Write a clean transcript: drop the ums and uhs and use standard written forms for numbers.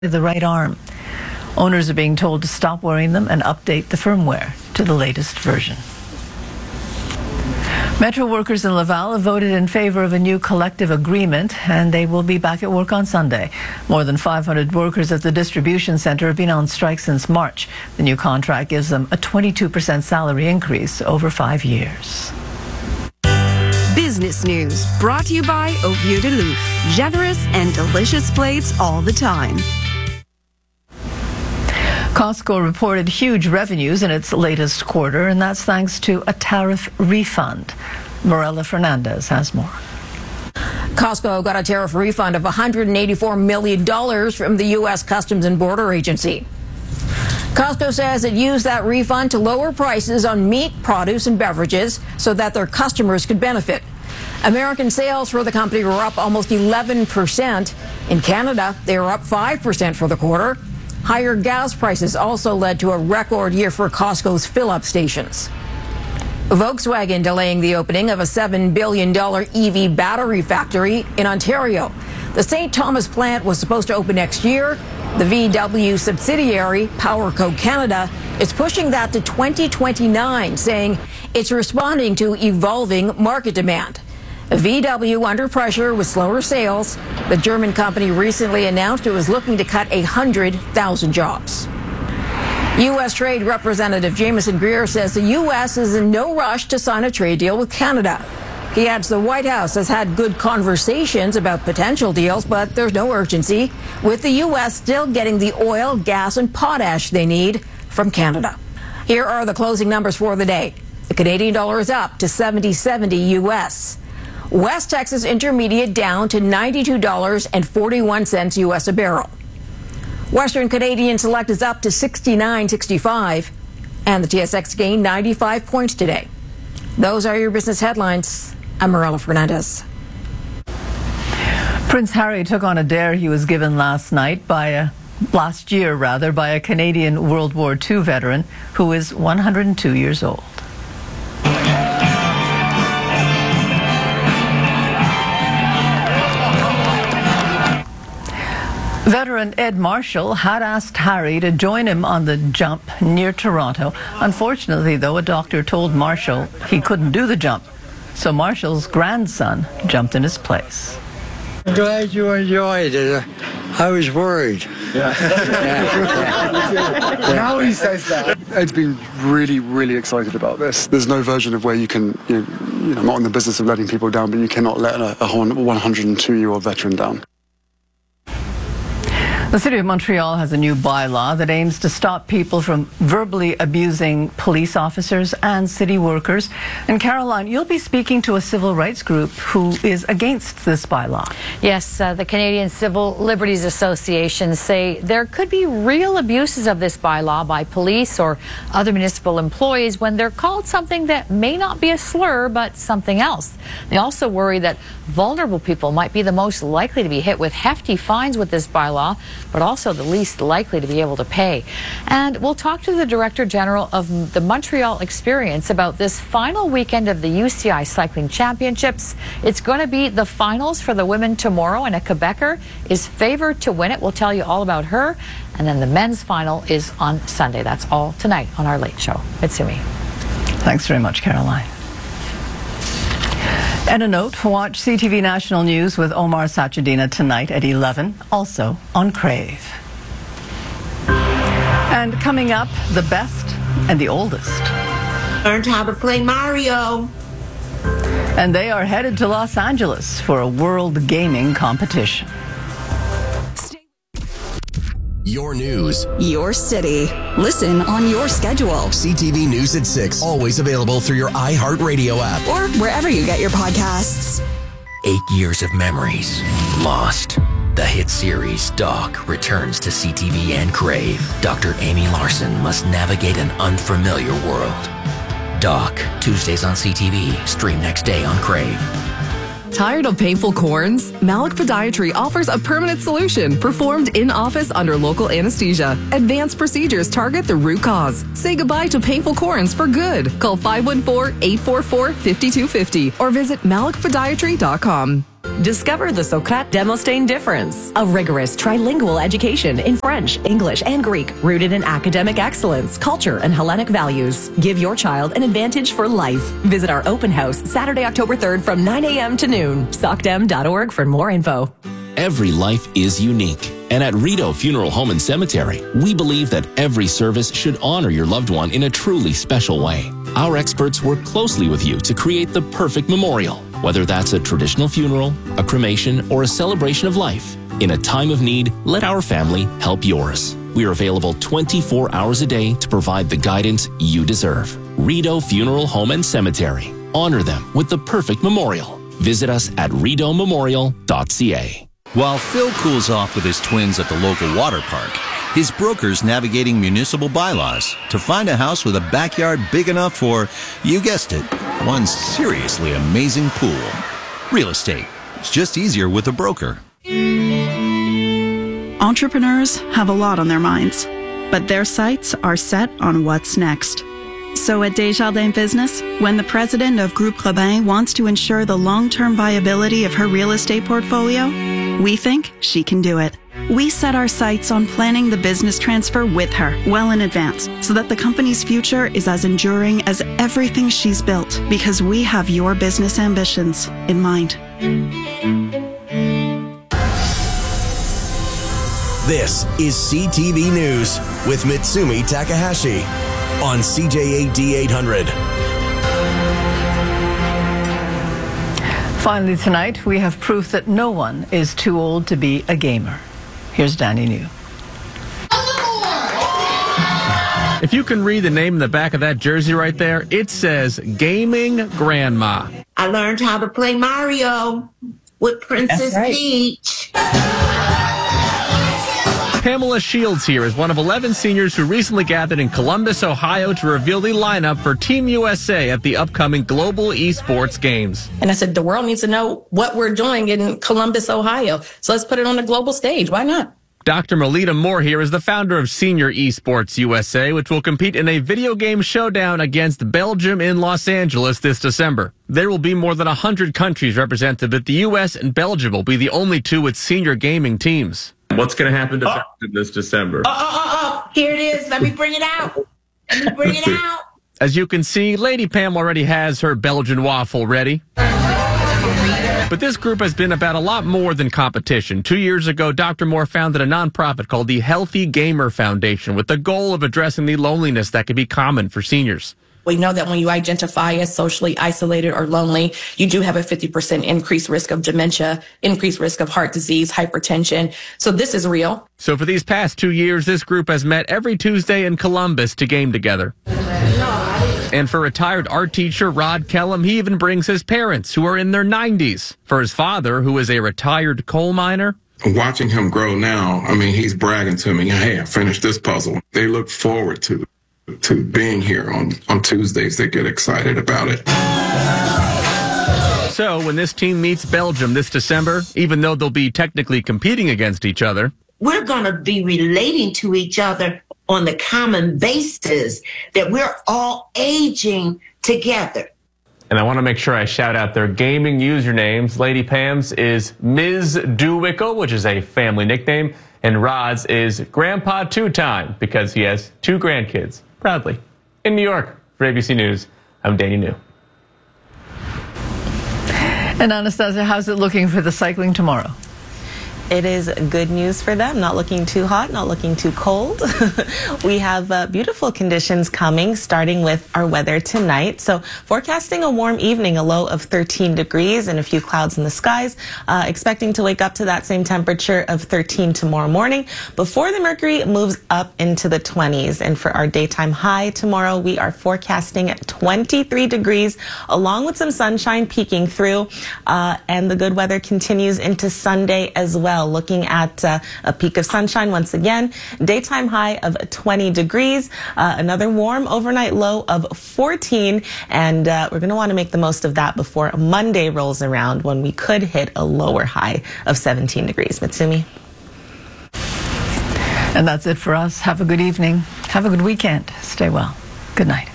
the right arm. Owners are being told to stop wearing them and update the firmware to the latest version. Metro workers in Laval have voted in favor of a new collective agreement, and they will be back at work on Sunday. More than 500 workers at the distribution centre have been on strike since March. The new contract gives them a 22% salary increase over 5 years. Business News, brought to you by Au Vieux de Loup. Generous and delicious plates all the time. Costco reported huge revenues in its latest quarter, and that's thanks to a tariff refund. Morella Fernandez has more. Costco got a tariff refund of $184 million from the U.S. Customs and Border Agency. Costco says it used that refund to lower prices on meat, produce, and beverages so that their customers could benefit. American sales for the company were up almost 11%. In Canada, they were up 5% for the quarter. Higher gas prices also led to a record year for Costco's fill-up stations. Volkswagen delaying the opening of a $7 billion EV battery factory in Ontario. The St. Thomas plant was supposed to open next year. The VW subsidiary, PowerCo Canada, is pushing that to 2029, saying it's responding to evolving market demand. VW under pressure with slower sales. The German company recently announced it was looking to cut 100,000 jobs. U.S. Trade Representative Jameson Greer says the U.S. is in no rush to sign a trade deal with Canada. He adds the White House has had good conversations about potential deals, but there's no urgency, with the U.S. still getting the oil, gas, and potash they need from Canada. Here are the closing numbers for the day. The Canadian dollar is up to 70.70 U.S. West Texas Intermediate down to $92.41 U.S. a barrel. Western Canadian Select is up to 69.65, and the TSX gained 95 points today. Those are your business headlines. I'm Morella Fernandez. Prince Harry took on a dare he was given last year by a Canadian World War II veteran who is 102 years old. Veteran Ed Marshall had asked Harry to join him on the jump near Toronto. Unfortunately, though, a doctor told Marshall he couldn't do the jump. So Marshall's grandson jumped in his place. I'm glad you enjoyed it. I was worried. Yeah. Now he says that. Ed's been really, really excited about this. There's no version of where you can, I'm not in the business of letting people down, but you cannot let a 102-year-old veteran down. The City of Montreal has a new bylaw that aims to stop people from verbally abusing police officers and city workers. And Caroline, you'll be speaking to a civil rights group who is against this bylaw. Yes, the Canadian Civil Liberties Association say there could be real abuses of this bylaw by police or other municipal employees when they're called something that may not be a slur but something else. They also worry that vulnerable people might be the most likely to be hit with hefty fines with this bylaw, but also the least likely to be able to pay. And we'll talk to the Director General of the Montreal Experience about this final weekend of the UCI Cycling Championships. It's going to be the finals for the women tomorrow, and a Quebecer is favored to win it. We'll tell you all about her. And then the men's final is on Sunday. That's all tonight on Our Late Show. Mitsumi. Thanks very much, Caroline. And a note, watch CTV National News with Omar Sachedina tonight at 11, also on Crave. And coming up, the best and the oldest. Learned how to play Mario. And they are headed to Los Angeles for a world gaming competition. Your news. Your city. Listen on your schedule. CTV News at 6. Always available through your iHeartRadio app. Or wherever you get your podcasts. 8 years of memories lost. The hit series Doc returns to CTV and Crave. Dr. Amy Larson must navigate an unfamiliar world. Doc, Tuesdays on CTV. Stream next day on Crave. Tired of painful corns? Malik Podiatry offers a permanent solution performed in office under local anesthesia. Advanced procedures target the root cause. Say goodbye to painful corns for good. Call 514-844-5250 or visit malikpodiatry.com. Discover the Socrate Demosthene difference, a rigorous trilingual education in French, English, and Greek, rooted in academic excellence, culture, and Hellenic values. Give your child an advantage for life. Visit our open house Saturday, October 3rd from 9 a.m. to noon. SocDem.org for more info. Every life is unique. And at Rito Funeral Home and Cemetery, we believe that every service should honor your loved one in a truly special way. Our experts work closely with you to create the perfect memorial, whether that's a traditional funeral, a cremation, or a celebration of life. In a time of need, let our family help yours. We are available 24 hours a day to provide the guidance you deserve. Rito Funeral Home and Cemetery. Honor them with the perfect memorial. Visit us at ritomemorial.ca. While Phil cools off with his twins at the local water park, his broker's navigating municipal bylaws to find a house with a backyard big enough for, you guessed it, one seriously amazing pool. Real estate. It's just easier with a broker. Entrepreneurs have a lot on their minds, but their sights are set on what's next. So at Desjardins Business, when the president of Groupe Robin wants to ensure the long-term viability of her real estate portfolio, we think she can do it. We set our sights on planning the business transfer with her well in advance so that the company's future is as enduring as everything she's built, because we have your business ambitions in mind. This is CTV News with Mitsumi Takahashi on CJAD 800. Finally tonight, we have proof that no one is too old to be a gamer. Here's Danny New. If you can read the name in the back of that jersey right there, it says Gaming Grandma. I learned how to play Mario with Princess Peach. Pamela Shields here is one of 11 seniors who recently gathered in Columbus, Ohio to reveal the lineup for Team USA at the upcoming Global Esports Games. And I said, the world needs to know what we're doing in Columbus, Ohio. So let's put it on the global stage. Why not? Dr. Melita Moore here is the founder of Senior Esports USA, which will compete in a video game showdown against Belgium in Los Angeles this December. There will be more than 100 countries represented, but the U.S. and Belgium will be the only two with senior gaming teams. What's going to happen to Belgium this December? Here it is. Let me bring it out. Let me bring it out. As you can see, Lady Pam already has her Belgian waffle ready. But this group has been about a lot more than competition. 2 years ago, Dr. Moore founded a nonprofit called the Healthy Gamer Foundation with the goal of addressing the loneliness that can be common for seniors. We know that when you identify as socially isolated or lonely, you do have a 50% increased risk of dementia, increased risk of heart disease, hypertension. So this is real. So for these past 2 years, this group has met every Tuesday in Columbus to game together. And for retired art teacher Rod Kellum, he even brings his parents, who are in their 90s. For his father, who is a retired coal miner, watching him grow now, I mean, he's bragging to me, hey, I finished this puzzle. They look forward to being here on Tuesdays. They get excited about it. So when this team meets Belgium this December, even though they'll be technically competing against each other, we're going to be relating to each other on the common basis that we're all aging together. And I want to make sure I shout out their gaming usernames. Lady Pam's is Ms. Dowickle, which is a family nickname, and Rod's is Grandpa Two-Time because he has 2 grandkids. Proudly. In New York, for ABC News, I'm Danny New. And Anastasia, how's it looking for the cycling tomorrow? It is good news for them. Not looking too hot, not looking too cold. We have beautiful conditions coming, starting with our weather tonight. So forecasting a warm evening, a low of 13 degrees and a few clouds in the skies. Expecting to wake up to that same temperature of 13 tomorrow morning before the mercury moves up into the 20s. And for our daytime high tomorrow, we are forecasting 23 degrees along with some sunshine peeking through. And the good weather continues into Sunday as well. Looking at a peak of sunshine once again, daytime high of 20 degrees, another warm overnight low of 14, and we're going to want to make the most of that before Monday rolls around when we could hit a lower high of 17 degrees. Mitsumi. And that's it for us. Have a good evening. Have a good weekend. Stay well. Good night.